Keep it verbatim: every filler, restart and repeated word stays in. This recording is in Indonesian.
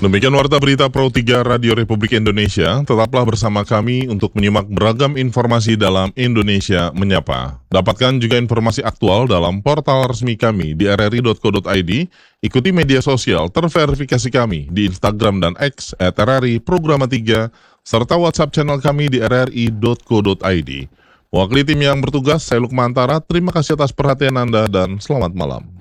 Demikian Warta Berita Pro tiga Radio Republik Indonesia. Tetaplah bersama kami untuk menyimak beragam informasi dalam Indonesia Menyapa. Dapatkan juga informasi aktual dalam portal resmi kami di r r i dot co dot i d. Ikuti media sosial terverifikasi kami di Instagram dan X at r r i programa tiga, serta WhatsApp channel kami di r r i dot co dot i d. Wakili tim yang bertugas, saya Lukmantara. Terima kasih atas perhatian Anda dan selamat malam.